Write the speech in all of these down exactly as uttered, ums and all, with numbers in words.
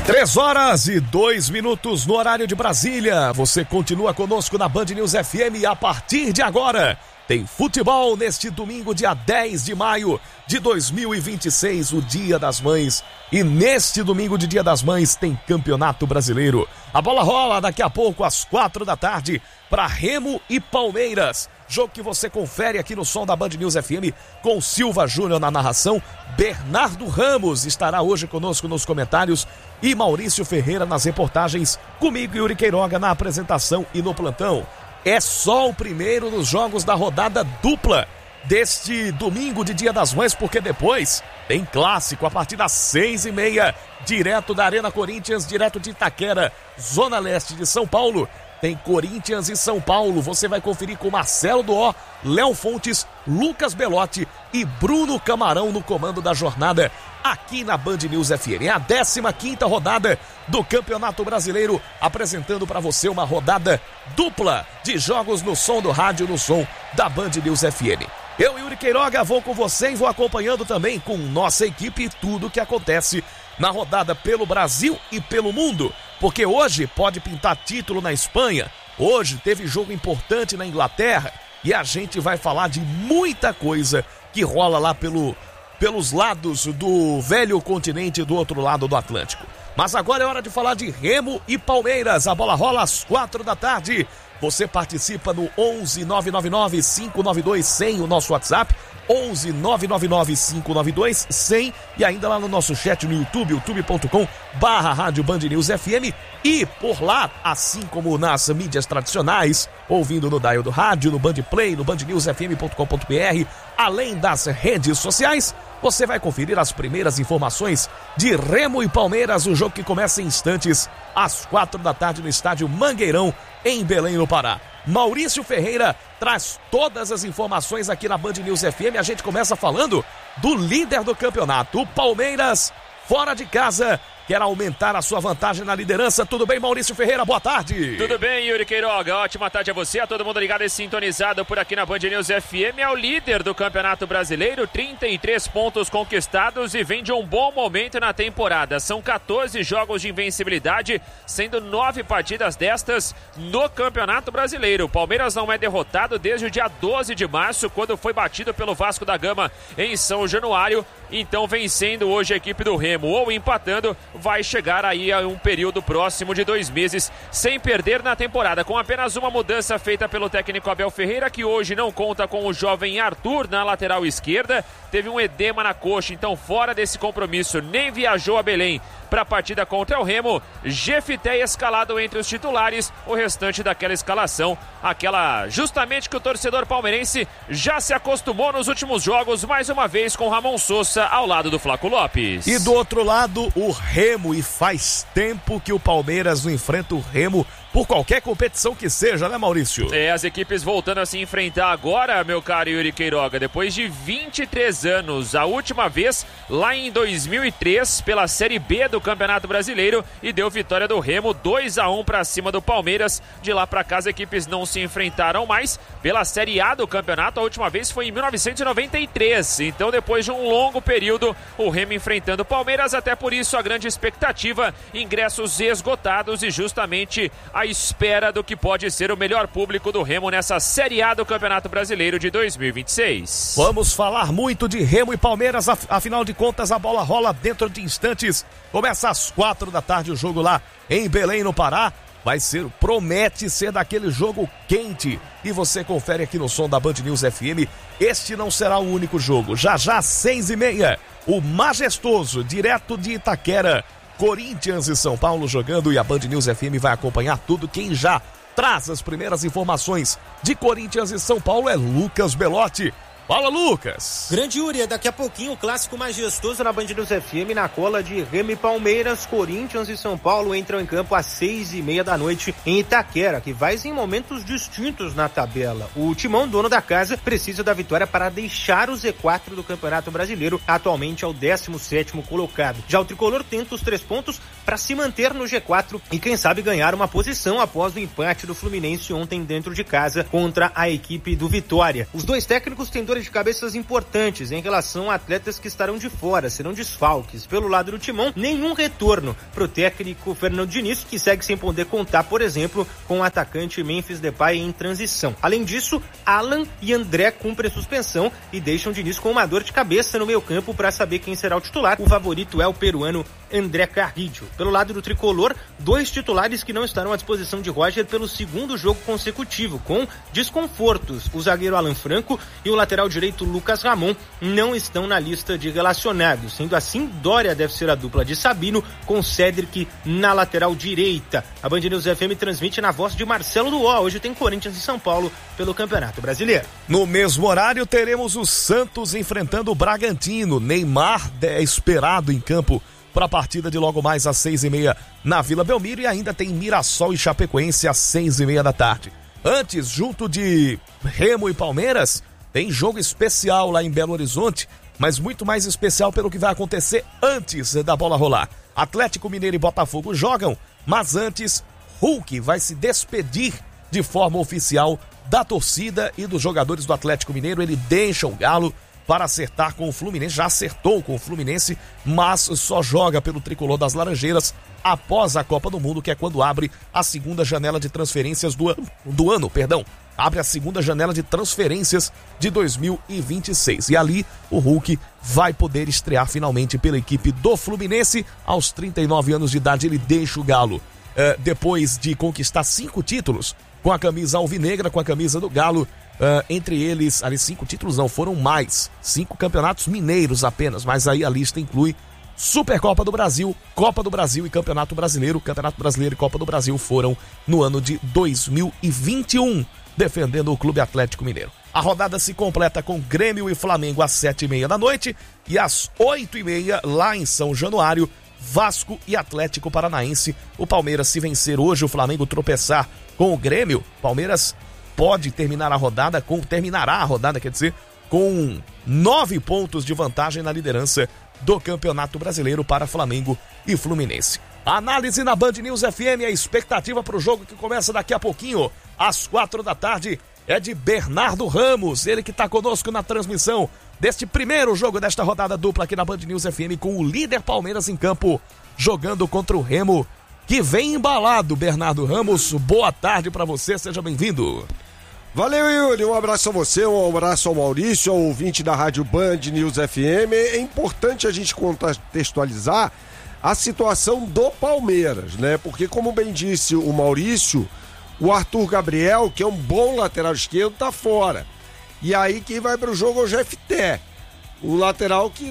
Três horas e dois minutos no horário de Brasília. Você continua conosco na Band News F M e a partir de agora tem futebol neste domingo, dia dez de maio de dois mil e vinte e seis, o Dia das Mães. E neste domingo de Dia das Mães tem Campeonato Brasileiro. A bola rola daqui a pouco às quatro da tarde para Remo e Palmeiras. Jogo que você confere aqui no som da Band News F M com Silva Júnior na narração. Bernardo Ramos estará hoje conosco nos comentários e Maurício Ferreira nas reportagens, comigo e Yuri Queiroga na apresentação e no plantão. É só o primeiro dos jogos da rodada dupla deste domingo de Dia das Mães, porque depois tem clássico a partir das seis e meia, direto da Arena Corinthians, direto de Itaquera, Zona Leste de São Paulo. Tem Corinthians e São Paulo. Você vai conferir com Marcelo Doó, Léo Fontes, Lucas Belotti e Bruno Camarão no comando da jornada aqui na Band News F M. É a décima quinta rodada do Campeonato Brasileiro, apresentando para você uma rodada dupla de jogos no som do rádio, no som da Band News F M. Eu, Yuri Queiroga, vou com você e vou acompanhando também com nossa equipe tudo o que acontece na rodada pelo Brasil e pelo mundo. Porque hoje pode pintar título na Espanha, hoje teve jogo importante na Inglaterra e a gente vai falar de muita coisa que rola lá pelo, pelos lados do velho continente do outro lado do Atlântico. Mas agora é hora de falar de Remo e Palmeiras. A bola rola às quatro da tarde. Você participa no onze nove nove nove cinco nove dois cem, o nosso WhatsApp, onze nove nove nove cinco nove dois cem, e ainda lá no nosso chat no YouTube, youtube ponto com barra Rádio Band News F M, e por lá, assim como nas mídias tradicionais, ouvindo no dial do rádio, no Band Play, no band news f m ponto com ponto b r, além das redes sociais, você vai conferir as primeiras informações de Remo e Palmeiras, o jogo que começa em instantes, às quatro da tarde no estádio Mangueirão, em Belém, no Pará. Maurício Ferreira traz todas as informações aqui na Band News F M. A gente começa falando do líder do campeonato, o Palmeiras, fora de casa, quer aumentar a sua vantagem na liderança. Tudo bem, Maurício Ferreira? Boa tarde. Tudo bem, Yuri Queiroga. Ótima tarde a você, a todo mundo ligado e sintonizado por aqui na Band News F M. É o líder do Campeonato Brasileiro, trinta e três pontos conquistados e vem de um bom momento na temporada. São quatorze jogos de invencibilidade, sendo nove partidas destas no Campeonato Brasileiro. O Palmeiras não é derrotado desde o dia doze de março, quando foi batido pelo Vasco da Gama em São Januário. Então, vencendo hoje a equipe do Remo ou empatando, vai chegar aí a um período próximo de dois meses sem perder na temporada, com apenas uma mudança feita pelo técnico Abel Ferreira, que hoje não conta com o jovem Arthur na lateral esquerda, teve um edema na coxa, então fora desse compromisso, nem viajou a Belém para a partida contra o Remo. Jefité escalado entre os titulares, o restante daquela escalação, aquela justamente que o torcedor palmeirense já se acostumou nos últimos jogos, mais uma vez com Ramon Sousa ao lado do Flaco Lopes. E do outro lado, o Remo, e faz tempo que o Palmeiras não enfrenta o Remo por qualquer competição que seja, né, Maurício? É, as equipes voltando a se enfrentar agora, meu caro Yuri Queiroga, depois de vinte e três anos, a última vez lá em dois mil e três, pela Série B do Campeonato Brasileiro, e deu vitória do Remo, dois a um para cima do Palmeiras. De lá para cá as equipes não se enfrentaram mais. Pela Série A do campeonato, a última vez foi em mil novecentos e noventa e três, então depois de um longo período, o Remo enfrentando o Palmeiras, até por isso a grande expectativa, ingressos esgotados e justamente a espera do que pode ser o melhor público do Remo nessa Série A do Campeonato Brasileiro de dois mil e vinte e seis. Vamos falar muito de Remo e Palmeiras, afinal de contas a bola rola dentro de instantes. Começa às quatro da tarde o jogo lá em Belém, no Pará. Vai ser, promete ser daquele jogo quente. E você confere aqui no som da Band News F M. Este não será o único jogo. Já já, seis e meia, o majestoso, direto de Itaquera, Corinthians e São Paulo jogando, e a Band News F M vai acompanhar tudo. Quem já traz as primeiras informações de Corinthians e São Paulo é Lucas Belotti. Fala, Lucas! Grande Yuri, daqui a pouquinho o clássico majestoso na Band News F M, na cola de Remo e Palmeiras. Corinthians e São Paulo entram em campo às seis e meia da noite em Itaquera, que vai em momentos distintos na tabela. O Timão, dono da casa, precisa da vitória para deixar o Z quatro do Campeonato Brasileiro, atualmente é o décimo sétimo colocado. Já o Tricolor tenta os três pontos para se manter no G quatro e quem sabe ganhar uma posição após o empate do Fluminense ontem dentro de casa contra a equipe do Vitória. Os dois técnicos têm dor dores de cabeças importantes em relação a atletas que estarão de fora, serão desfalques. Pelo lado do Timão, nenhum retorno para o técnico Fernando Diniz, que segue sem poder contar, por exemplo, com o atacante Memphis Depay em transição. Além disso, Alan e André cumprem suspensão e deixam Diniz com uma dor de cabeça no meio campo para saber quem será o titular. O favorito é o peruano André Carrillo. Pelo lado do tricolor, dois titulares que não estarão à disposição de Roger pelo segundo jogo consecutivo, com desconfortos. O zagueiro Alan Franco e o lateral direito Lucas Ramon não estão na lista de relacionados. Sendo assim, Dória deve ser a dupla de Sabino com Cedric na lateral direita. A Band News F M transmite na voz de Marcelo Duó. Hoje tem Corinthians e São Paulo pelo Campeonato Brasileiro. No mesmo horário, teremos o Santos enfrentando o Bragantino. Neymar é esperado em campo para a partida de logo mais às seis e meia na Vila Belmiro, e ainda tem Mirassol e Chapecoense às seis e meia da tarde. Antes, junto de Remo e Palmeiras, tem jogo especial lá em Belo Horizonte, mas muito mais especial pelo que vai acontecer antes da bola rolar. Atlético Mineiro e Botafogo jogam, mas antes, Hulk vai se despedir de forma oficial da torcida e dos jogadores do Atlético Mineiro. Ele deixa o Galo para acertar com o Fluminense, já acertou com o Fluminense, mas só joga pelo tricolor das Laranjeiras após a Copa do Mundo, que é quando abre a segunda janela de transferências do ano, do ano, perdão, abre a segunda janela de transferências de dois mil e vinte e seis. E ali o Hulk vai poder estrear finalmente pela equipe do Fluminense. Aos trinta e nove anos de idade, ele deixa o Galo, é, depois de conquistar cinco títulos com a camisa alvinegra, com a camisa do Galo. Uh, entre eles, ali cinco títulos não, foram mais, cinco campeonatos mineiros apenas, mas aí a lista inclui Supercopa do Brasil, Copa do Brasil e Campeonato Brasileiro. Campeonato Brasileiro e Copa do Brasil foram no ano de dois mil e vinte e um, defendendo o Clube Atlético Mineiro. A rodada se completa com Grêmio e Flamengo às sete e meia da noite, e às oito e meia, lá em São Januário, Vasco e Atlético Paranaense. O Palmeiras, se vencer hoje, o Flamengo tropeçar com o Grêmio, Palmeiras pode terminar a rodada com, terminará a rodada, quer dizer, com nove pontos de vantagem na liderança do Campeonato Brasileiro para Flamengo e Fluminense. Análise na Band News F M, a expectativa para o jogo que começa daqui a pouquinho, às quatro da tarde, é de Bernardo Ramos, ele que está conosco na transmissão deste primeiro jogo desta rodada dupla aqui na Band News F M, com o líder Palmeiras em campo, jogando contra o Remo, que vem embalado. Bernardo Ramos, boa tarde para você, seja bem-vindo. Valeu, Yuri, um abraço a você, um abraço ao Maurício, ao ouvinte da Rádio Band News F M. É importante a gente contextualizar a situação do Palmeiras, né? Porque, como bem disse o Maurício, o Arthur Gabriel, que é um bom lateral esquerdo, tá fora. E aí quem vai para o jogo é o Jefté, o lateral que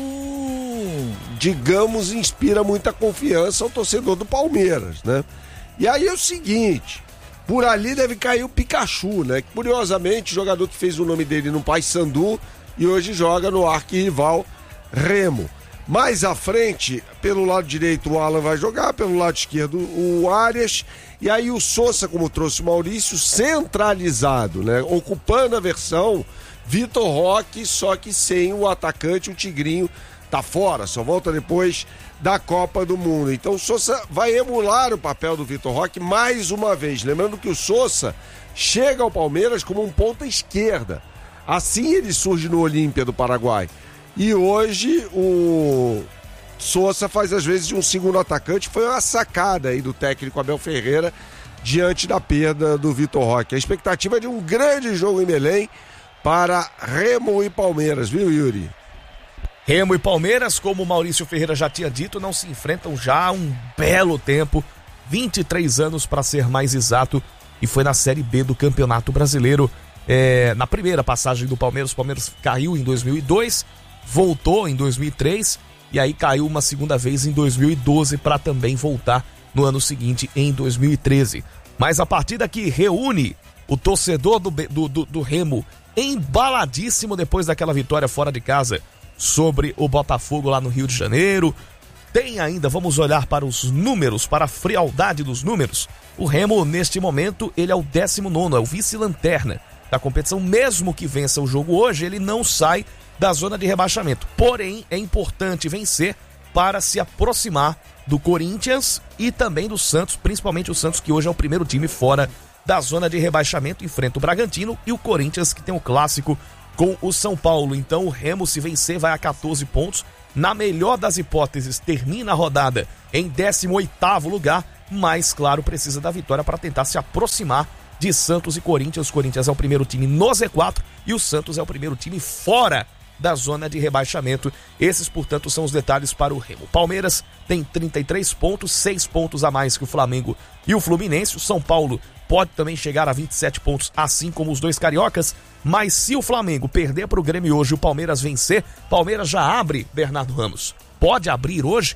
não, digamos, inspira muita confiança ao torcedor do Palmeiras, né? E aí é o seguinte, por ali deve cair o Pikachu, né? Curiosamente, jogador que fez o nome dele no Paysandu e hoje joga no arquirrival Remo. Mais à frente, pelo lado direito, o Alan vai jogar, pelo lado esquerdo, o Arias. E aí o Sousa, como trouxe o Maurício, centralizado, né? Ocupando a versão Vitor Roque, só que sem o atacante, o Tigrinho tá fora, só volta depois da Copa do Mundo. Então o Sousa vai emular o papel do Vitor Roque mais uma vez. Lembrando que o Sousa chega ao Palmeiras como um ponta esquerda. Assim ele surge no Olímpia do Paraguai. E hoje o Sousa faz às vezes de um segundo atacante. Foi uma sacada aí do técnico Abel Ferreira diante da perda do Vitor Roque. A expectativa é de um grande jogo em Belém para Remo e Palmeiras, viu, Yuri? Remo e Palmeiras, como o Maurício Ferreira já tinha dito, não se enfrentam já há um belo tempo, vinte e três anos para ser mais exato, e foi na Série B do Campeonato Brasileiro. É, na primeira passagem do Palmeiras, o Palmeiras caiu em dois mil e dois, voltou em dois mil e três e aí caiu uma segunda vez em dois mil e doze para também voltar no ano seguinte, em dois mil e treze. Mas a partida que reúne o torcedor do, do, do, do Remo embaladíssimo depois daquela vitória fora de casa sobre o Botafogo lá no Rio de Janeiro. Tem ainda, vamos olhar para os números, para a frialdade dos números. O Remo, neste momento, ele é o décimo nono, é o vice-lanterna da competição. Mesmo que vença o jogo hoje, ele não sai da zona de rebaixamento. Porém, é importante vencer para se aproximar do Corinthians e também do Santos, principalmente o Santos, que hoje é o primeiro time fora da zona de rebaixamento, enfrenta o Bragantino, e o Corinthians, que tem o clássico com o São Paulo. Então o Remo, se vencer, vai a catorze pontos. Na melhor das hipóteses, termina a rodada em décimo oitavo lugar, mas, claro, precisa da vitória para tentar se aproximar de Santos e Corinthians. O Corinthians é o primeiro time no Z quatro e o Santos é o primeiro time fora da zona de rebaixamento. Esses, portanto, são os detalhes para o Remo. Palmeiras tem trinta e três pontos, seis pontos a mais que o Flamengo e o Fluminense. O São Paulo pode também chegar a vinte e sete pontos, assim como os dois cariocas, mas se o Flamengo perder para o Grêmio hoje e o Palmeiras vencer, Palmeiras já abre, Bernardo Ramos, pode abrir hoje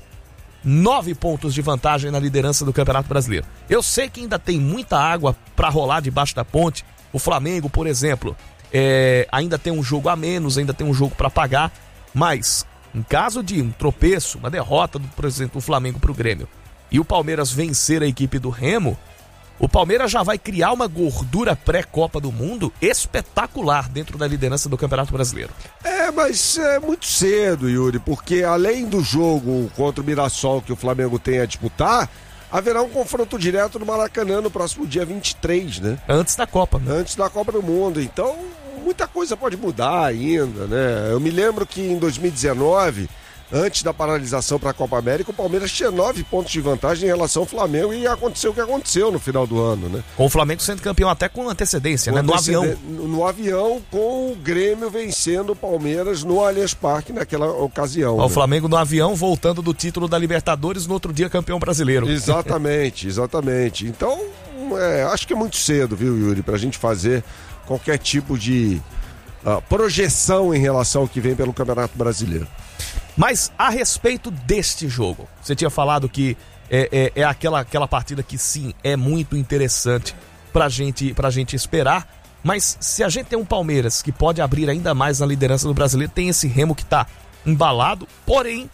nove pontos de vantagem na liderança do Campeonato Brasileiro. Eu sei que ainda tem muita água para rolar debaixo da ponte. O Flamengo, por exemplo, é, ainda tem um jogo a menos, ainda tem um jogo para pagar, mas em caso de um tropeço, uma derrota do, por exemplo, do Flamengo para o Grêmio e o Palmeiras vencer a equipe do Remo, o Palmeiras já vai criar uma gordura pré-Copa do Mundo espetacular dentro da liderança do Campeonato Brasileiro. É, mas é muito cedo, Yuri, porque além do jogo contra o Mirassol que o Flamengo tem a disputar, haverá um confronto direto no Maracanã no próximo dia vinte e três, né? Antes da Copa. Né? Antes da Copa do Mundo. Então, muita coisa pode mudar ainda, né? Eu me lembro que em dois mil e dezenove, antes da paralisação para a Copa América, o Palmeiras tinha nove pontos de vantagem em relação ao Flamengo e aconteceu o que aconteceu no final do ano, né? Com o Flamengo sendo campeão até com antecedência, com né? No anteced... avião. No avião, com o Grêmio vencendo o Palmeiras no Allianz Parque naquela ocasião. O né? Flamengo no avião, voltando do título da Libertadores, no outro dia campeão brasileiro. Exatamente, exatamente. Então, é, acho que é muito cedo, viu, Yuri, pra gente fazer qualquer tipo de uh, projeção em relação ao que vem pelo Campeonato Brasileiro. Mas a respeito deste jogo, você tinha falado que é, é, é aquela, aquela partida que sim, é muito interessante pra gente, pra gente esperar, mas se a gente tem um Palmeiras que pode abrir ainda mais na liderança do Brasileiro, tem esse Remo que tá embalado, porém,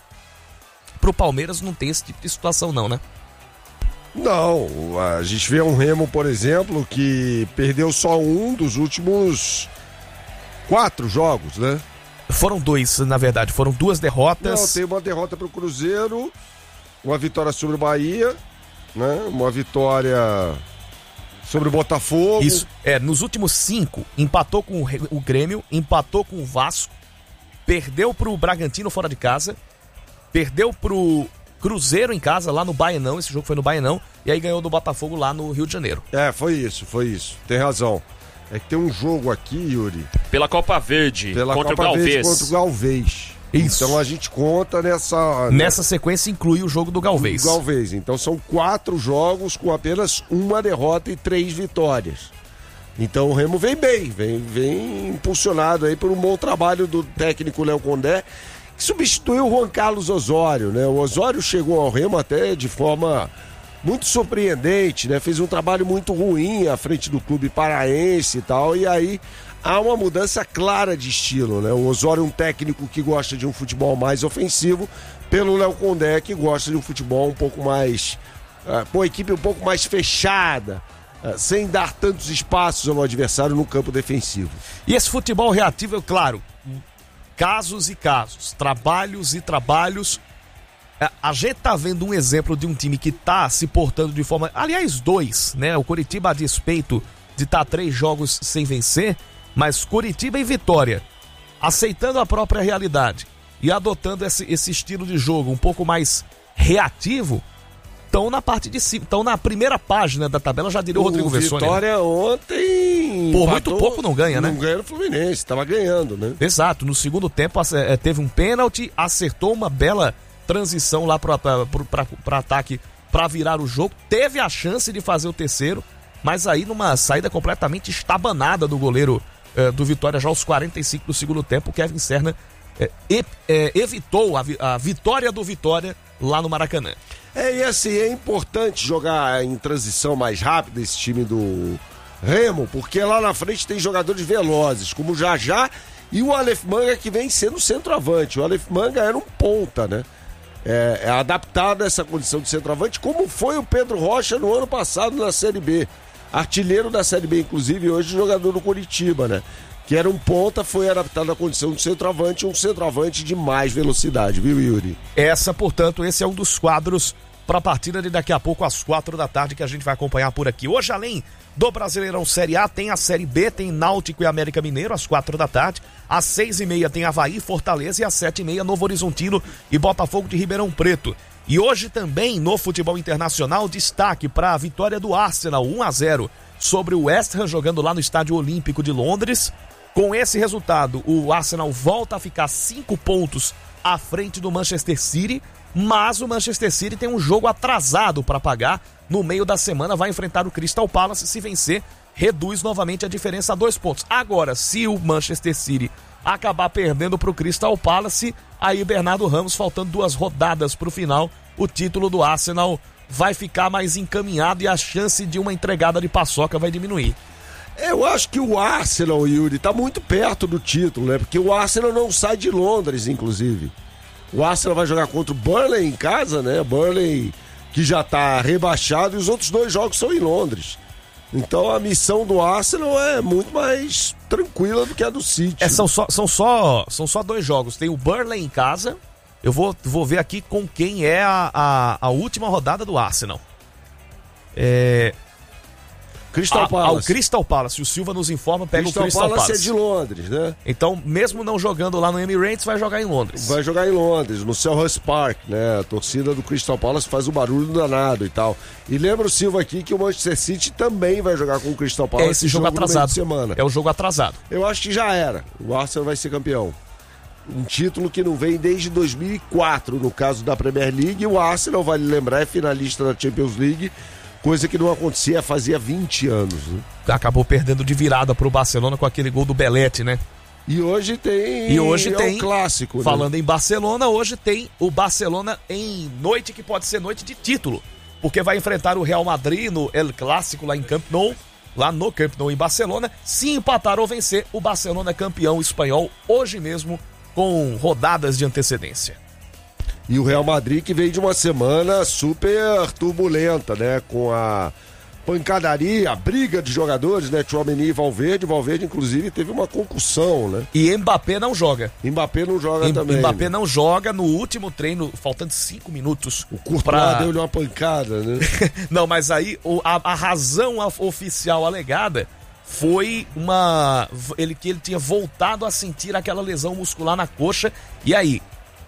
pro Palmeiras não tem esse tipo de situação não, né? Não, a gente vê um Remo, por exemplo, que perdeu só um dos últimos quatro jogos, né? Foram dois, na verdade, foram duas derrotas. Não, tem uma derrota pro Cruzeiro, uma vitória sobre o Bahia, né? Uma vitória sobre o Botafogo. Isso, é, nos últimos cinco, empatou com o Grêmio, empatou com o Vasco, perdeu pro Bragantino fora de casa, perdeu pro Cruzeiro em casa, lá no Baianão, esse jogo foi no Baianão, e aí ganhou do Botafogo lá no Rio de Janeiro. É, foi isso, foi isso, tem razão. É que tem um jogo aqui, Yuri. Pela Copa Verde, Pela contra Copa o Galvez. Verde contra o Galvez. Isso. Então a gente conta nessa... Nessa sequência inclui o jogo do Galvez. Do Galvez. Então são quatro jogos com apenas uma derrota e três vitórias. Então o Remo vem bem, vem, vem impulsionado aí por um bom trabalho do técnico Léo Condé, que substituiu o Juan Carlos Osório, né? O Osório chegou ao Remo até de forma muito surpreendente, né? Fez um trabalho muito ruim à frente do clube paraense e tal, e aí há uma mudança clara de estilo, né? O Osório é um técnico que gosta de um futebol mais ofensivo, pelo Léo Condé, que gosta de um futebol um pouco mais... Uh, com a equipe um pouco mais fechada, uh, sem dar tantos espaços ao adversário no campo defensivo. E esse futebol reativo, é claro, casos e casos, trabalhos e trabalhos. A gente tá vendo um exemplo de um time que tá se portando de forma... Aliás, dois, né? O Coritiba, a despeito de estar tá três jogos sem vencer, mas Coritiba e Vitória, aceitando a própria realidade e adotando esse, esse estilo de jogo um pouco mais reativo, estão na parte de cima, estão na primeira página da tabela, já diria o, o Rodrigo Vessone. Vitória, né? Ontem... Por muito pouco não ganha, né? Não ganha no Fluminense, estava ganhando, né? Exato, no segundo tempo teve um pênalti, acertou uma bela transição lá para ataque para virar o jogo, teve a chance de fazer o terceiro, mas aí numa saída completamente estabanada do goleiro eh, do Vitória já aos quarenta e cinco do segundo tempo, o Kevin Serna eh, e, eh, evitou a, a vitória do Vitória lá no Maracanã. É, e assim, é importante jogar em transição mais rápida esse time do Remo, porque lá na frente tem jogadores velozes, como o Jajá e o Aleph Manga, que vem sendo centroavante. O Aleph Manga era um ponta, né? É, é adaptado a essa condição de centroavante, como foi o Pedro Rocha no ano passado na Série B. Artilheiro da Série B, inclusive, hoje jogador do Coritiba, né? Que era um ponta, foi adaptado à condição de centroavante, um centroavante de mais velocidade, viu, Yuri? Essa, portanto, esse é um dos quadros para a partida de daqui a pouco às quatro da tarde que a gente vai acompanhar por aqui. Hoje, além do Brasileirão Série A, tem a Série B, tem Náutico e América Mineiro às quatro da tarde. Às seis e meia tem Avaí, Fortaleza, e às sete e meia Novo Horizontino e Botafogo de Ribeirão Preto. E hoje também no futebol internacional, destaque para a vitória do Arsenal um a zero sobre o West Ham, jogando lá no Estádio Olímpico de Londres. Com esse resultado, o Arsenal volta a ficar cinco pontos à frente do Manchester City, mas o Manchester City tem um jogo atrasado para pagar. No meio da semana vai enfrentar o Crystal Palace. Se vencer, reduz novamente a diferença a dois pontos. Agora, se o Manchester City acabar perdendo para o Crystal Palace, aí Bernardo Ramos, faltando duas rodadas para o final, o título do Arsenal vai ficar mais encaminhado e a chance de uma entregada de paçoca vai diminuir. Eu acho que o Arsenal, Yuri, tá muito perto do título, né? Porque o Arsenal não sai de Londres, inclusive. O Arsenal vai jogar contra o Burnley em casa, né? Burnley que já tá rebaixado, e os outros dois jogos são em Londres. Então a missão do Arsenal é muito mais tranquila do que a do City. É, são, só, são, só, são só dois jogos. Tem o Burnley em casa. Eu vou, vou ver aqui com quem é a, a, a última rodada do Arsenal. É... Crystal a, Palace. Ao Crystal Palace. O Silva nos informa, pega Crystal o Crystal Palace. Palace. É de Londres, né? Então, mesmo não jogando lá no Emirates, vai jogar em Londres. Vai jogar em Londres, no Selhurst Park, né? A torcida do Crystal Palace faz um barulho danado e tal. E lembra o Silva aqui que o Manchester City também vai jogar com o Crystal Palace. É esse jogo, jogo atrasado. Semana. É o jogo atrasado. Eu acho que já era. O Arsenal vai ser campeão. Um título que não vem desde dois mil e quatro, no caso da Premier League. E o Arsenal, vale lembrar, é finalista da Champions League, coisa que não acontecia fazia vinte anos, né? Acabou perdendo de virada pro Barcelona com aquele gol do Belletti, né? E hoje tem... E hoje é tem... um clássico, Falando né? em Barcelona, hoje tem o Barcelona em noite que pode ser noite de título, porque vai enfrentar o Real Madrid no El Clássico lá em Camp Nou, lá no Camp Nou em Barcelona. Se empatar ou vencer, o Barcelona é campeão espanhol hoje mesmo, com rodadas de antecedência. E o Real Madrid que veio de uma semana super turbulenta, né? Com a pancadaria, a briga de jogadores, né? Tchouaméni e Valverde. Valverde, inclusive, teve uma concussão, né? E Mbappé não joga. Mbappé não joga M- também. Mbappé né? não joga no último treino, faltando cinco minutos. O Courtois pra... deu-lhe uma pancada, né? Não, mas aí o, a, a razão oficial alegada foi uma... Ele, que ele tinha voltado a sentir aquela lesão muscular na coxa. E aí,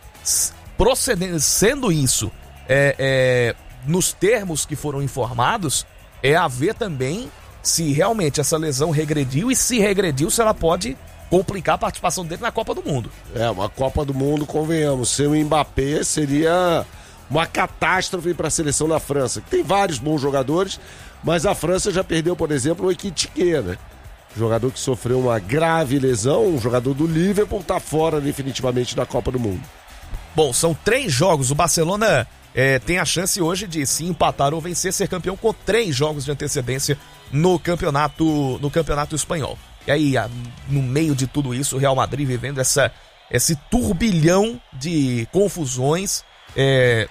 procedendo, sendo isso, é, é, nos termos que foram informados, é a ver também se realmente essa lesão regrediu, e se regrediu, se ela pode complicar a participação dele na Copa do Mundo. É, uma Copa do Mundo, convenhamos, sem o Mbappé seria uma catástrofe para a seleção da França, que tem vários bons jogadores, mas a França já perdeu, por exemplo, o Ekitike, né? Jogador que sofreu uma grave lesão, um jogador do Liverpool, está fora definitivamente da Copa do Mundo. Bom, são três jogos, o Barcelona é, tem a chance hoje de, se empatar ou vencer, ser campeão com três jogos de antecedência no campeonato, no campeonato espanhol. E aí, no meio de tudo isso, o Real Madrid vivendo essa, esse turbilhão de confusões, é,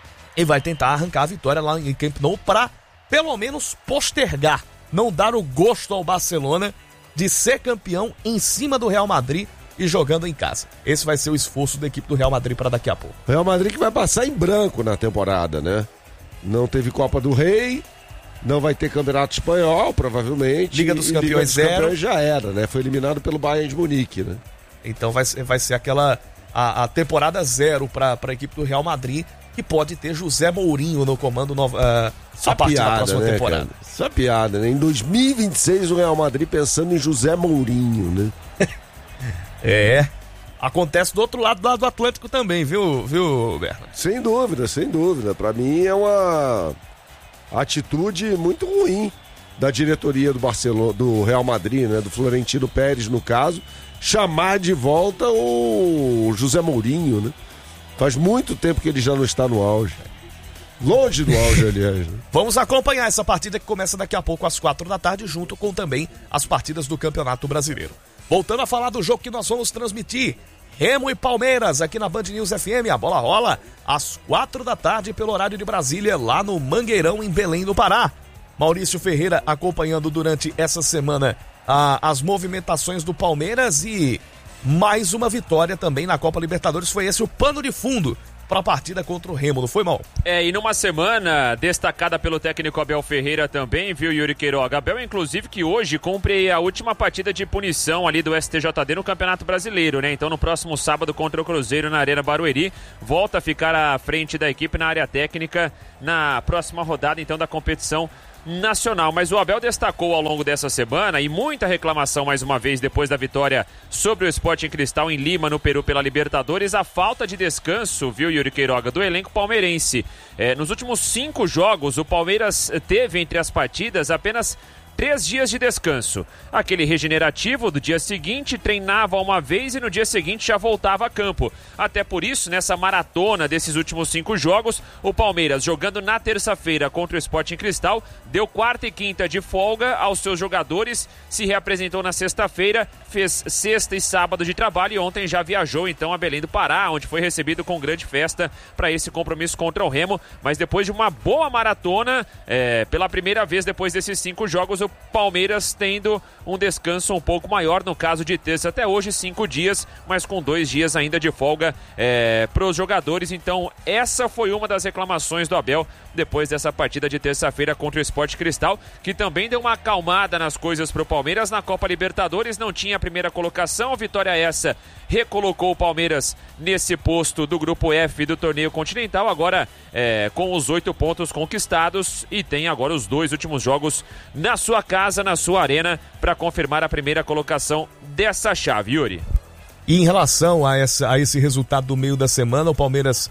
e vai tentar arrancar a vitória lá em Camp Nou para, pelo menos, postergar, não dar o gosto ao Barcelona de ser campeão em cima do Real Madrid e jogando em casa. Esse vai ser o esforço da equipe do Real Madrid para daqui a pouco. Real Madrid que vai passar em branco na temporada, né? Não teve Copa do Rei, não vai ter Campeonato Espanhol, provavelmente. Liga dos Campeões Liga dos zero. Campeões já era, né? Foi eliminado pelo Bayern de Munique, né? Então vai, vai ser aquela a, a temporada zero para a equipe do Real Madrid, que pode ter José Mourinho no comando no, uh, a partir piada, da próxima né, temporada. Cara? Isso é piada, né? Em dois mil e vinte e seis o Real Madrid pensando em José Mourinho, né? É, acontece do outro lado, do lado do Atlântico também, viu, viu, Bernardo? Sem dúvida, sem dúvida. Pra mim é uma atitude muito ruim da diretoria do Barcelona, do Real Madrid, né? Do Florentino Pérez, no caso, chamar de volta o José Mourinho, né? Faz muito tempo que ele já não está no auge. Longe do auge, aliás. Né? Vamos acompanhar essa partida que começa daqui a pouco às quatro da tarde, junto com também as partidas do Campeonato Brasileiro. Voltando a falar do jogo que nós vamos transmitir, Remo e Palmeiras, aqui na Band News F M, a bola rola às quatro da tarde pelo horário de Brasília, lá no Mangueirão, em Belém do Pará. Maurício Ferreira acompanhando durante essa semana a, as movimentações do Palmeiras, e mais uma vitória também na Copa Libertadores. Foi esse o pano de fundo para a partida contra o Remo, não foi, mal? É, e numa semana destacada pelo técnico Abel Ferreira também, viu, Yuri Queiroga? Abel, inclusive, que hoje cumpre a última partida de punição ali do S T J D no Campeonato Brasileiro, né? Então, no próximo sábado contra o Cruzeiro na Arena Barueri, volta a ficar à frente da equipe na área técnica na próxima rodada, então, da competição nacional. Mas o Abel destacou ao longo dessa semana, e muita reclamação mais uma vez depois da vitória sobre o Sporting Cristal em Lima, no Peru, pela Libertadores, a falta de descanso, viu, Yuri Queiroga, do elenco palmeirense. É, nos últimos cinco jogos, o Palmeiras teve entre as partidas apenas três dias de descanso. Aquele regenerativo do dia seguinte, treinava uma vez e no dia seguinte já voltava a campo. Até por isso, nessa maratona desses últimos cinco jogos, o Palmeiras, jogando na terça-feira contra o Sporting Cristal, deu quarta e quinta de folga aos seus jogadores, se reapresentou na sexta-feira, fez sexta e sábado de trabalho e ontem já viajou então a Belém do Pará, onde foi recebido com grande festa para esse compromisso contra o Remo. Mas depois de uma boa maratona, é, pela primeira vez depois desses cinco jogos, o Palmeiras tendo um descanso um pouco maior, no caso de terça até hoje, cinco dias, mas com dois dias ainda de folga é, para os jogadores. Então essa foi uma das reclamações do Abel depois dessa partida de terça-feira contra o Sport Cristal, que também deu uma acalmada nas coisas para o Palmeiras na Copa Libertadores. Não tinha a primeira colocação, vitória essa recolocou o Palmeiras nesse posto do grupo F do torneio continental, agora é, com os oito pontos conquistados, e tem agora os dois últimos jogos na sua casa, na sua arena, para confirmar a primeira colocação dessa chave, Yuri. E em relação a, essa, a esse resultado do meio da semana, o Palmeiras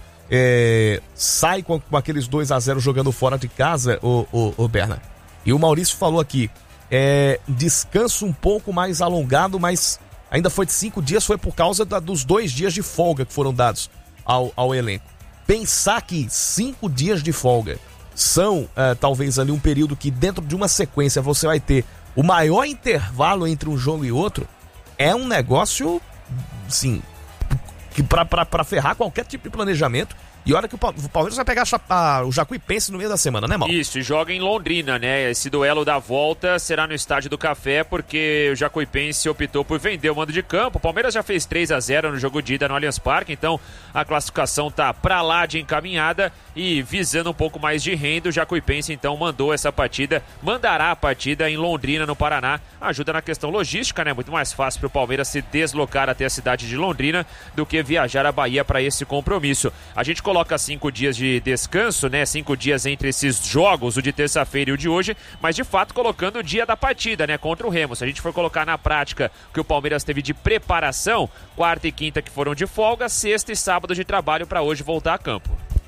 é, sai com, com aqueles dois a zero jogando fora de casa, o, o, o Berna. E o Maurício falou aqui, é, descanso um pouco mais alongado, mas ainda foi de cinco dias, foi por causa da, dos dois dias de folga que foram dados ao, ao elenco. Pensar que cinco dias de folga são uh, talvez ali um período que dentro de uma sequência você vai ter o maior intervalo entre um jogo e outro, é um negócio, sim, que pra, pra, pra ferrar qualquer tipo de planejamento. E olha que o Palmeiras vai pegar a, o Jacuipense no meio da semana, né, Mal? Isso, e joga em Londrina, né? Esse duelo da volta será no Estádio do Café, porque o Jacuipense optou por vender o mando de campo. O Palmeiras já fez três a zero no jogo de ida no Allianz Parque, então a classificação tá pra lá de encaminhada, e visando um pouco mais de renda, o Jacuipense então mandou essa partida, mandará a partida em Londrina, no Paraná. Ajuda na questão logística, né? Muito mais fácil pro Palmeiras se deslocar até a cidade de Londrina do que viajar à Bahia para esse compromisso. A gente coloca cinco dias de descanso, né? Cinco dias entre esses jogos, o de terça-feira e o de hoje, mas de fato colocando o dia da partida, né? Contra o Remo. Se a gente for colocar na prática que o Palmeiras teve de preparação, quarta e quinta que foram de folga, sexta e sábado de trabalho para hoje voltar a campo.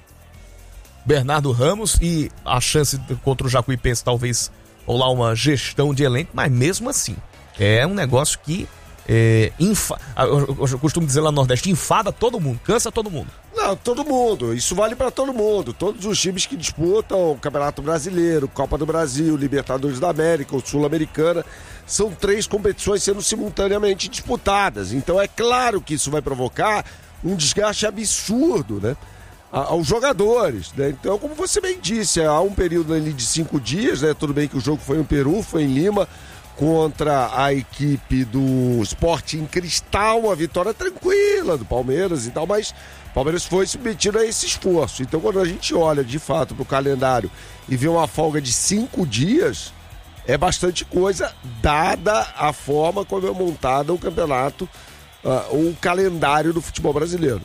Bernardo Ramos, e a chance contra o Jacuipense talvez rolar uma gestão de elenco, mas mesmo assim, é um negócio que é, infa... eu, eu costumo dizer lá no Nordeste, enfada todo mundo, cansa todo mundo. Não, todo mundo, isso vale pra todo mundo, todos os times que disputam o Campeonato Brasileiro, Copa do Brasil, Libertadores da América, ou Sul-Americana, são três competições sendo simultaneamente disputadas, então é claro que isso vai provocar um desgaste absurdo, né, aos jogadores, né? Então, como você bem disse, há um período ali de cinco dias, né? Tudo bem que o jogo foi no Peru, foi em Lima, contra a equipe do Sporting Cristal, uma vitória tranquila do Palmeiras e tal, mas o Palmeiras foi submetido a esse esforço. Então, quando a gente olha de fato para o calendário e vê uma folga de cinco dias, é bastante coisa, dada a forma como é montada o campeonato, uh, o calendário do futebol brasileiro.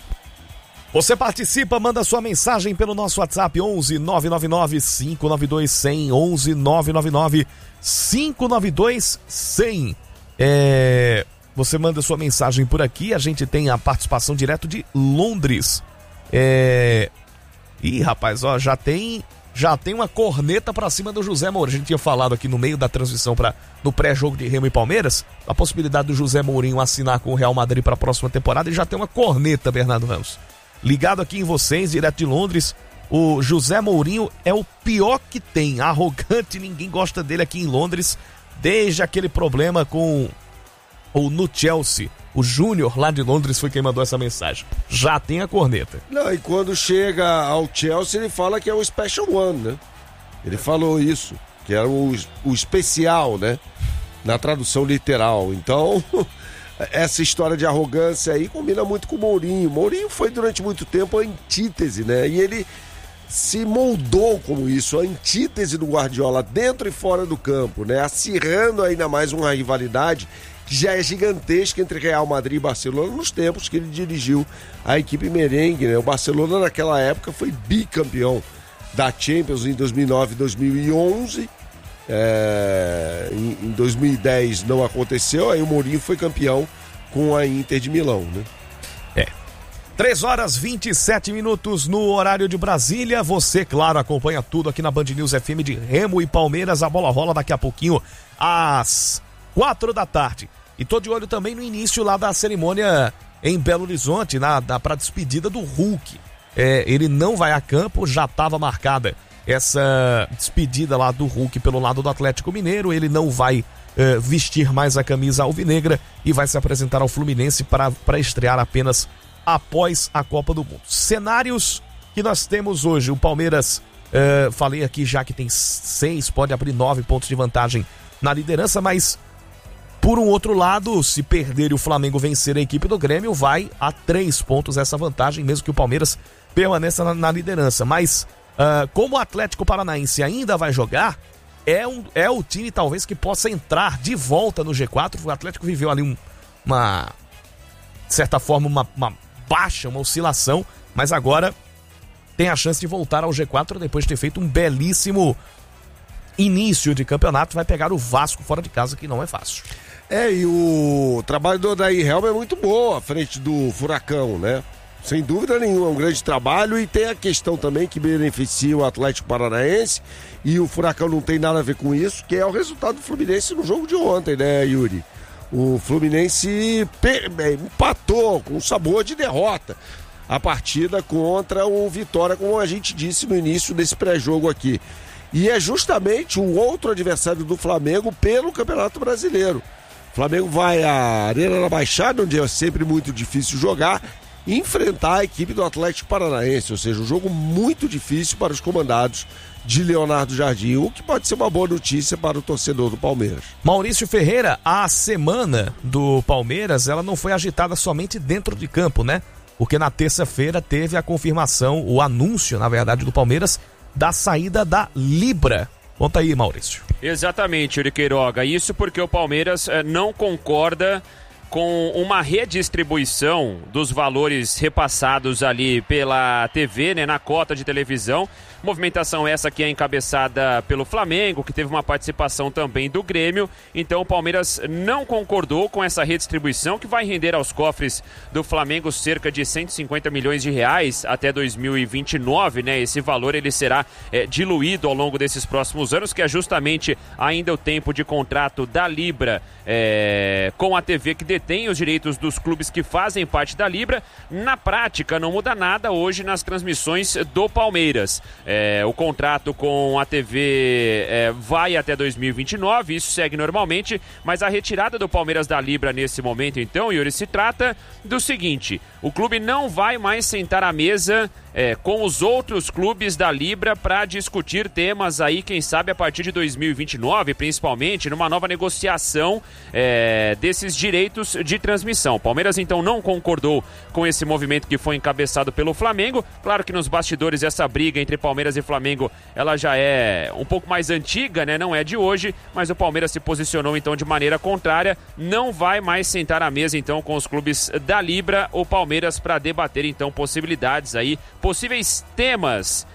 Você participa, manda sua mensagem pelo nosso WhatsApp onze nove nove nove cinco nove dois zero zero, onze nove nove nove cinco nove dois zero zero. É, você manda sua mensagem por aqui, a gente tem a participação direto de Londres. É, ih, rapaz, ó, já tem, já tem uma corneta pra cima do José Mourinho. A gente tinha falado aqui no meio da transmissão para no pré-jogo de Remo e Palmeiras, a possibilidade do José Mourinho assinar com o Real Madrid para a próxima temporada, e já tem uma corneta, Bernardo Ramos. Ligado aqui em vocês, direto de Londres, o José Mourinho é o pior que tem, arrogante, ninguém gosta dele aqui em Londres, desde aquele problema com o no Chelsea. O Júnior lá de Londres foi quem mandou essa mensagem. Já tem a corneta. Não, e quando chega ao Chelsea ele fala que é o Special One, né? Ele falou isso, que era o, o especial, né? Na tradução literal. Então, essa história de arrogância aí combina muito com o Mourinho. O Mourinho foi durante muito tempo a antítese, né? E ele se moldou como isso, a antítese do Guardiola dentro e fora do campo, né? Acirrando ainda mais uma rivalidade que já é gigantesca entre Real Madrid e Barcelona nos tempos que ele dirigiu a equipe merengue, né? O Barcelona naquela época foi bicampeão da Champions em dois mil e nove e dois mil e onze. É, em, em dois mil e dez não aconteceu, aí o Mourinho foi campeão com a Inter de Milão, né? É. três horas e vinte e sete minutos no horário de Brasília. Você, claro, acompanha tudo aqui na Band News F M de Remo e Palmeiras. A bola rola daqui a pouquinho às quatro da tarde. E tô de olho também no início lá da cerimônia em Belo Horizonte, na, na, pra despedida do Hulk. É, ele não vai a campo, já estava marcada essa despedida lá do Hulk pelo lado do Atlético Mineiro. Ele não vai uh, vestir mais a camisa alvinegra e vai se apresentar ao Fluminense para, para estrear apenas após a Copa do Mundo. Cenários que nós temos hoje: o Palmeiras, uh, falei aqui já que tem seis, pode abrir nove pontos de vantagem na liderança, mas por um outro lado, se perder e o Flamengo vencer a equipe do Grêmio, vai a três pontos essa vantagem, mesmo que o Palmeiras permaneça na, na liderança. Mas Uh, como o Atlético Paranaense ainda vai jogar, é, um, é o time talvez que possa entrar de volta no G quatro. O Atlético viveu ali um, uma, de certa forma, uma, uma baixa, uma oscilação, mas agora tem a chance de voltar ao G quatro depois de ter feito um belíssimo início de campeonato. Vai pegar o Vasco fora de casa, que não é fácil. É, e o trabalho do Odair Helma é muito bom à frente do Furacão, né? Sem dúvida nenhuma, é um grande trabalho. E tem a questão também que beneficia o Atlético Paranaense, e o Furacão não tem nada a ver com isso, que é o resultado do Fluminense no jogo de ontem, né, Yuri? O Fluminense empatou com sabor de derrota a partida contra o Vitória, como a gente disse no início desse pré-jogo aqui. E é justamente o outro adversário do Flamengo pelo Campeonato Brasileiro. O Flamengo vai à Arena da Baixada, onde é sempre muito difícil jogar, enfrentar a equipe do Atlético Paranaense, ou seja, um jogo muito difícil para os comandados de Leonardo Jardim, o que pode ser uma boa notícia para o torcedor do Palmeiras. Maurício Ferreira, a semana do Palmeiras, ela não foi agitada somente dentro de campo, né? Porque na terça-feira teve a confirmação, o anúncio, na verdade, do Palmeiras, da saída da Libra. Conta aí, Maurício. Exatamente, Yuri Queiroga. Isso porque o Palmeiras eh, não concorda com uma redistribuição dos valores repassados ali pela T V, né, na cota de televisão. Movimentação essa que é encabeçada pelo Flamengo, que teve uma participação também do Grêmio. Então o Palmeiras não concordou com essa redistribuição, que vai render aos cofres do Flamengo cerca de cento e cinquenta milhões de reais até dois mil e vinte e nove, né? Esse valor ele será é, diluído ao longo desses próximos anos, que é justamente ainda o tempo de contrato da Libra é, com a T V que detém os direitos dos clubes que fazem parte da Libra. Na prática não muda nada hoje nas transmissões do Palmeiras. É, É, o contrato com a T V é, vai até dois mil e vinte e nove, isso segue normalmente, mas a retirada do Palmeiras da Libra nesse momento, então, Yuri, se trata do seguinte: o clube não vai mais sentar à mesa É, com os outros clubes da Libra para discutir temas aí, quem sabe a partir de dois mil e vinte e nove, principalmente numa nova negociação é, desses direitos de transmissão. O Palmeiras então não concordou com esse movimento que foi encabeçado pelo Flamengo. Claro que nos bastidores essa briga entre Palmeiras e Flamengo, ela já é um pouco mais antiga, né? Não é de hoje, mas o Palmeiras se posicionou então de maneira contrária, não vai mais sentar à mesa então com os clubes da Libra, o Palmeiras, para debater então possibilidades aí, possíveis temas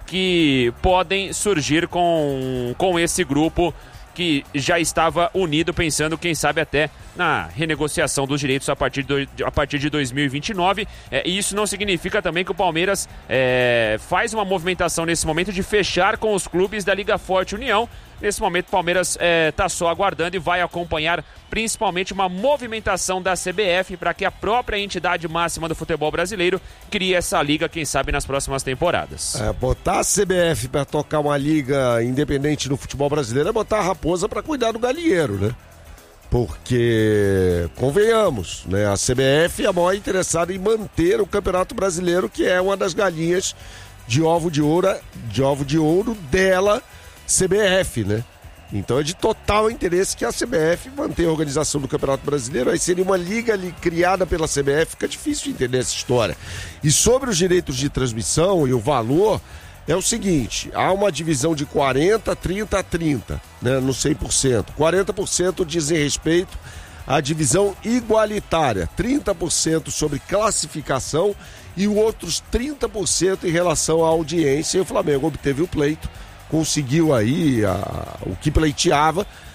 que podem surgir com, com esse grupo que já estava unido, pensando, quem sabe, até na renegociação dos direitos a partir, do, a partir de dois mil e vinte e nove. É, e isso não significa também que o Palmeiras é, faz uma movimentação nesse momento de fechar com os clubes da Liga Forte União. Nesse momento o Palmeiras está é, só aguardando e vai acompanhar principalmente uma movimentação da C B F para que a própria entidade máxima do futebol brasileiro crie essa liga, quem sabe, nas próximas temporadas. É, botar a C B F para tocar uma liga independente no futebol brasileiro é botar a raposa para cuidar do galinheiro, né? Porque, convenhamos, né, a C B F é a maior interessada em manter o Campeonato Brasileiro, que é uma das galinhas de ovo de ouro, de ovo de ouro dela, C B F, né? Então é de total interesse que a C B F mantenha a organização do Campeonato Brasileiro. Aí seria uma liga ali criada pela C B F, fica difícil de entender essa história. E sobre os direitos de transmissão e o valor, é o seguinte, há uma divisão de quarenta, trinta a trinta, né, no cem por cento. quarenta por cento dizem respeito à divisão igualitária, trinta por cento sobre classificação e outros trinta por cento em relação à audiência. E o Flamengo obteve o pleito, conseguiu aí a, o que pleiteava,